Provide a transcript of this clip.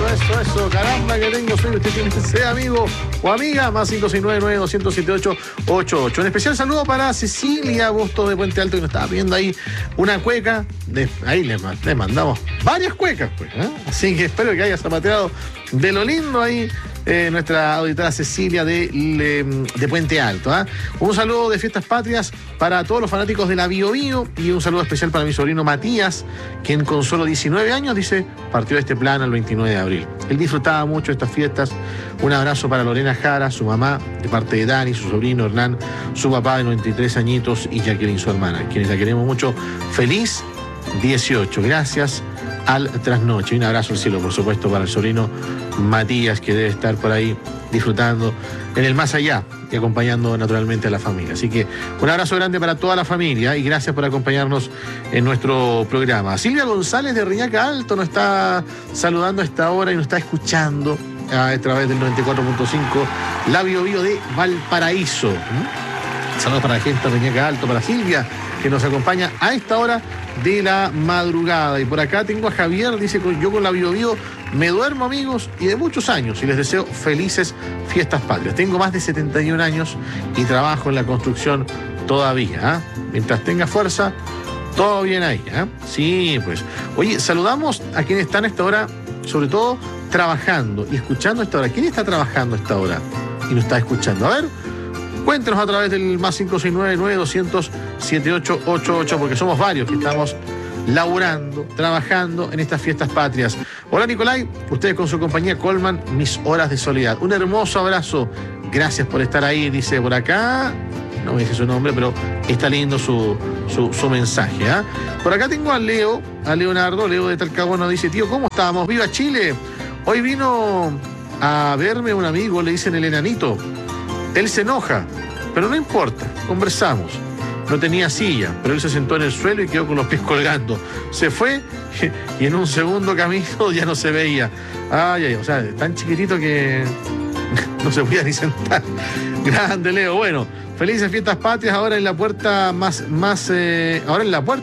Eso, caramba que tengo sueño. Usted tiene que ser amigo o amiga, más 569-200-7888. Un especial saludo para Cecilia Bustos de Puente Alto, que nos estaba pidiendo ahí una cueca. Ahí le mandamos varias cuecas, pues, ¿eh? Así que espero que haya zapateado de lo lindo ahí nuestra auditora Cecilia de Puente Alto, ¿eh? Un saludo de Fiestas Patrias para todos los fanáticos de la Bio Bio y un saludo especial para mi sobrino Matías, quien con solo 19 años, dice, partió de este plano el 29 de abril. Él disfrutaba mucho estas fiestas. Un abrazo para Lorena Jara, su mamá, de parte de Dani, su sobrino Hernán, su papá de 93 añitos y Jacqueline, su hermana, quienes la queremos mucho. Feliz 18. Gracias al trasnoche. Y un abrazo al cielo, por supuesto, para el sobrino Matías, que debe estar por ahí disfrutando en el más allá y acompañando naturalmente a la familia. Así que un abrazo grande para toda la familia y gracias por acompañarnos en nuestro programa. Silvia González de Reñaca Alto nos está saludando a esta hora y nos está escuchando a través del 94.5 La Bio Bio de Valparaíso. Saludos para la gente de Reñaca Alto, para Silvia, que nos acompaña a esta hora de la madrugada. Y por acá tengo a Javier, dice, yo con la Bio Bio me duermo, amigos, y de muchos años, y les deseo felices fiestas patrias. Tengo más de 71 años y trabajo en la construcción todavía, ¿eh? Mientras tenga fuerza, todo bien ahí, ¿eh? Sí, pues. Oye, saludamos a quienes están a esta hora, sobre todo trabajando y escuchando a esta hora. ¿Quién está trabajando a esta hora y nos está escuchando? A ver, cuéntenos a través del más 569-200-7888, porque somos varios que estamos laburando, trabajando en estas fiestas patrias. Hola, Nicolai, ustedes con su compañía Coleman, Mis Horas de Soledad. Un hermoso abrazo, gracias por estar ahí, dice por acá, no me dice su nombre, pero está lindo su mensaje, ¿eh? Por acá tengo a Leonardo, Leo de Talcahuano, dice, tío, ¿cómo estamos? ¡Viva Chile! Hoy vino a verme un amigo, le dicen el enanito. Él se enoja, pero no importa, conversamos. No tenía silla, pero él se sentó en el suelo y quedó con los pies colgando. Se fue y en un segundo camino ya no se veía. Ay, o sea, tan chiquitito que no se podía ni sentar. Grande, Leo. Bueno, felices fiestas patrias. Ahora en la puerta ahora en la puerta